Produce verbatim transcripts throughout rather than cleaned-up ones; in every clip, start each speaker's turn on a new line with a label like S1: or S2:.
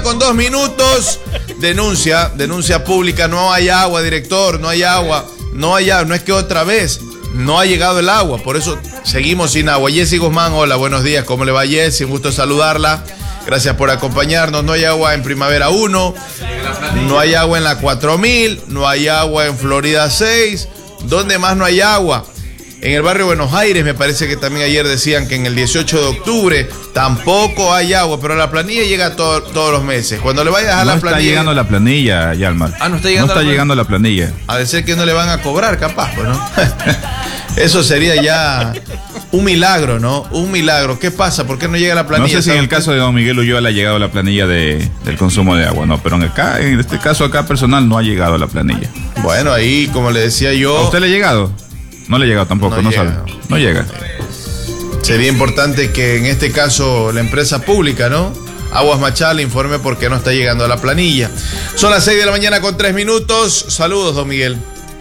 S1: Con dos minutos, denuncia, denuncia pública, no hay agua, director, no hay agua, no hay agua, no es que otra vez, no ha llegado el agua, por eso seguimos sin agua. Jessy Guzmán, hola, buenos días, ¿cómo le va Jessy? Un gusto saludarla, gracias por acompañarnos. No hay agua en Primavera uno, no hay agua en la cuatro mil, no hay agua en Florida seis, ¿dónde más no hay agua? En el barrio Buenos Aires, me parece que también ayer decían que en el dieciocho de octubre tampoco hay agua, pero la planilla llega todo, todos los meses. Cuando le vayas a
S2: no
S1: la planilla...
S2: No está llegando la planilla, Yalmar.
S1: Ah, no está llegando,
S2: no está
S1: la,
S2: llegando la planilla.
S1: A decir que no le van a cobrar, capaz, pues, ¿no? Eso sería ya un milagro, ¿no? Un milagro. ¿Qué pasa? ¿Por qué no llega la planilla?
S2: No sé si en el caso de don Miguel Ulloa le ha llegado la planilla de, del consumo de agua, no, pero en, el, en este caso acá personal no ha llegado la planilla.
S1: Bueno, ahí, como le decía yo...
S2: ¿A usted le ha llegado? No le ha llegado tampoco, no, no
S1: llega.
S2: sabe. No llega.
S1: Sería importante que en este caso la empresa pública, ¿no? Aguas Machala informe por qué no está llegando a la planilla. Son las seis de la mañana con tres minutos. Saludos, don Miguel.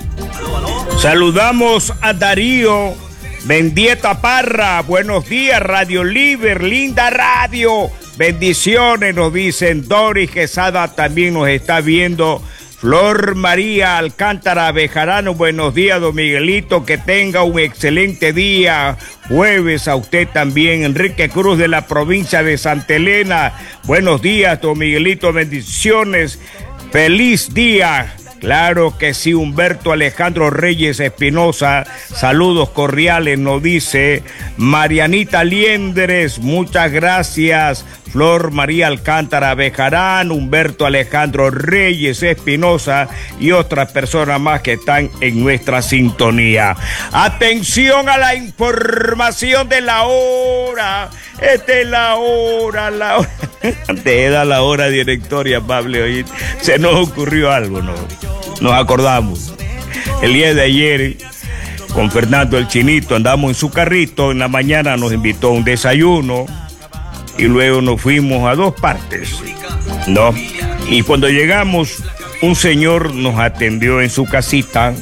S3: Saludamos a Darío Mendieta Parra. Buenos días, Radio Liber, linda radio. Bendiciones, nos dicen. Doris Quesada también nos está viendo. Flor María Alcántara Bejarano, buenos días, don Miguelito, que tenga un excelente día, jueves a usted también. Enrique Cruz de la provincia de Santa Elena, buenos días, don Miguelito, bendiciones, feliz día. Claro que sí, Humberto Alejandro Reyes Espinosa, saludos cordiales, nos dice Marianita Liendres, muchas gracias. Flor María Alcántara Bejarán, Humberto Alejandro Reyes Espinosa y otras personas más que están en nuestra sintonía. Atención a la información de la hora. Esta es la hora, la hora. Antes era la hora directoria, Pablo. Hoy se nos ocurrió algo, ¿no? Nos acordamos. El día de ayer, con Fernando el Chinito, andamos en su carrito. En la mañana nos invitó a un desayuno. Y luego nos fuimos a dos partes, ¿no? Y cuando llegamos, un señor nos atendió en su casita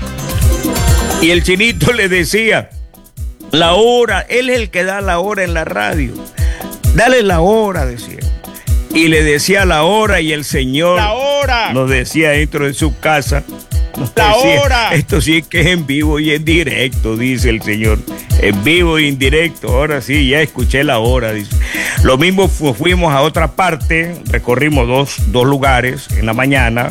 S3: y el Chinito le decía, la hora, él es el que da la hora en la radio, dale la hora, decía. Y le decía la hora y el señor
S4: la hora.
S3: Nos decía dentro de su casa,
S4: la
S3: decía,
S4: hora.
S3: Esto sí es que es en vivo y en directo, dice el señor. En vivo y en directo, ahora sí, ya escuché la hora, dice. Lo mismo fu fuimos a otra parte, recorrimos dos, dos lugares en la mañana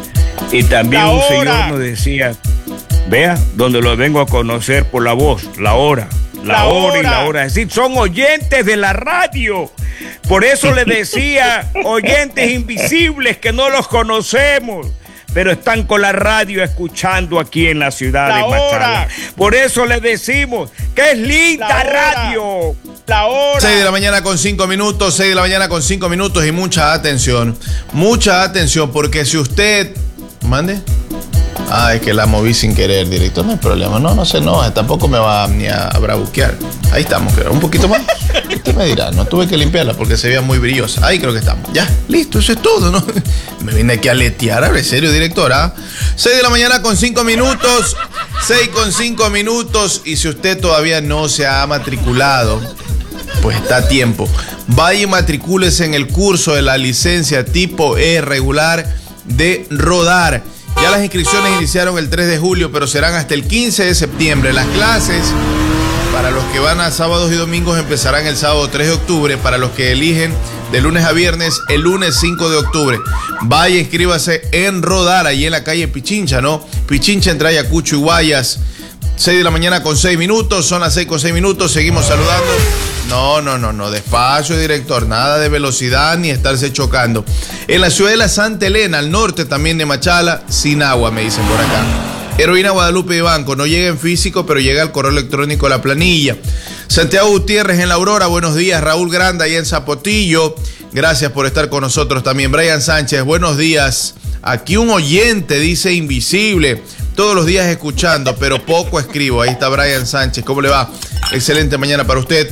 S3: y también
S4: la
S3: un
S4: hora.
S3: señor nos decía, vea, donde lo vengo a conocer por la voz, la hora, la,
S4: la
S3: hora, hora y la hora. Es decir, son oyentes de la radio. Por eso le decía, oyentes invisibles que no los conocemos, pero están con la radio escuchando aquí en la ciudad
S4: la
S3: de Machala.
S4: Hora.
S3: Por eso les decimos que es linda
S4: la
S3: radio.
S4: La hora.
S1: seis de la mañana con cinco minutos, seis de la mañana con cinco minutos y mucha atención. Mucha atención, porque si usted... ¿Mande? Ah, es que la moví sin querer, director, no hay problema. No, no se enoja, tampoco me va ni a, a bravuquear. Ahí estamos, creo. Un poquito más. Usted me dirá, no tuve que limpiarla porque se veía muy brillosa. Ahí creo que estamos. Ya, listo, eso es todo, ¿no? Me vine aquí a letear, ¿en serio, directora? seis de la mañana con cinco minutos. seis con cinco minutos. Y si usted todavía no se ha matriculado, pues está a tiempo. Vaya y matricúlese en el curso de la licencia tipo E regular de rodar. Ya las inscripciones iniciaron el tres de julio, pero serán hasta el quince de septiembre. Las clases para los que van a sábados y domingos empezarán el sábado tres de octubre. Para los que eligen de lunes a viernes, el lunes cinco de octubre. Vaya, inscríbase en Rodar, ahí en la calle Pichincha, ¿no? Pichincha entre Ayacucho y Guayas. seis de la mañana con seis minutos, son las seis con seis minutos, seguimos saludando. No, no, no, no, despacio, director, nada de velocidad ni estarse chocando. En la ciudad de la Santa Elena, al norte también de Machala, sin agua, me dicen por acá. Heroína Guadalupe de Banco, no llega en físico, pero llega al correo electrónico la planilla. Santiago Gutiérrez en La Aurora, buenos días. Raúl Granda ahí en Zapotillo, gracias por estar con nosotros también. Brian Sánchez, buenos días. Aquí un oyente dice invisible, todos los días escuchando, pero poco escribo. Ahí está Brian Sánchez, ¿cómo le va? Excelente mañana para usted.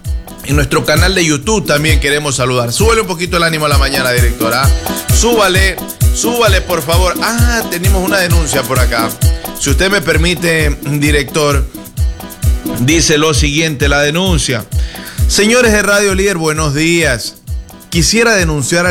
S1: En nuestro canal de YouTube también queremos saludar. Súbale un poquito el ánimo a la mañana, directora. Súbale, súbale, por favor. Ah, tenemos una denuncia por acá. Si usted me permite, director, dice lo siguiente, la denuncia. Señores de Radio Líder, buenos días. Quisiera denunciar a